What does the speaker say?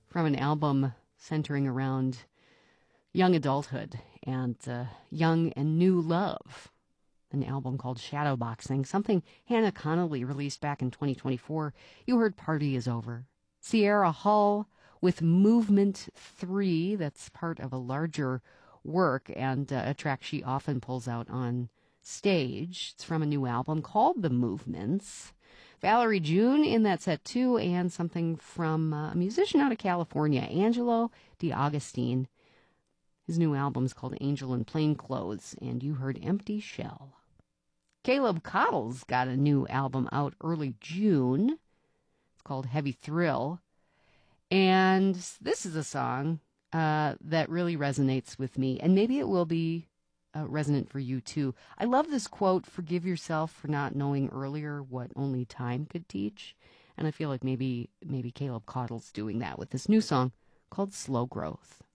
from an album centering around young adulthood and young and new love. An album called Shadowboxing, something Hannah Connolly released back in 2024. You heard Party Is Over. Sierra Hull with Movement 3, that's part of a larger work and a track she often pulls out on stage. It's from a new album called The Movements. Valerie June in that set too, and something from a musician out of California, Angelo DeAugustine. His new album is called Angel in Plain Clothes, and you heard Empty Shell. Caleb Cottle's got a new album out early June. It's called Heavy Thrill. And this is a song that really resonates with me, and maybe it will be resonant for you too. I love this quote, "Forgive yourself for not knowing earlier what only time could teach." And I feel like maybe Caleb Cottle's doing that with this new song called Slow Growth.